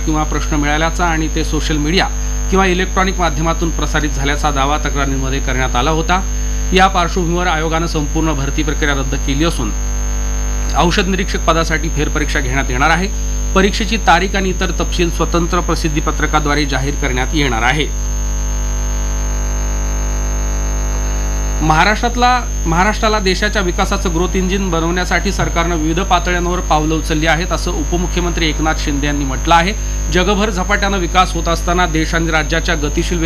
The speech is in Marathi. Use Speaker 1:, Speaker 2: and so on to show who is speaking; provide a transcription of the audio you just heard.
Speaker 1: किंवा प्रश्न मिळाल्याचा आणि ते सोशल मीडिया किंवा इलेक्ट्रॉनिक माध्यमातून प्रसारित झाल्याचा दावा तक्रारींमध्ये करण्यात आला होता। या पार्श्वभूमीवर आयोगाने संपूर्ण भरती प्रक्रिया रद्द केली असून औषध निरीक्षक पदासाठी फेरपरीक्षा घेण्यात येणार आहे। परीक्षेची तारीख आणि इतर तपशील स्वतंत्र प्रसिद्धी पत्रकाद्वारे जाहीर करण्यात येणार आहे। महाराष्ट्राला देशाच्या विकासाचं ग्रोथ इंजिन बनवण्यासाठी सरकारनं विविध पातळ्यांवर पावलं उचलली आहेत, असं उपमुख्यमंत्री एकनाथ शिंदे यांनी म्हटलं आहे। जगभर झपाट्यानं विकास होत असताना देश आणि राज्याच्या गतिशील